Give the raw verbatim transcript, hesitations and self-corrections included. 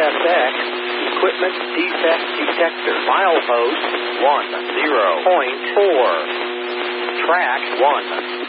S X, equipment defect detector, milepost one zero point four, track one.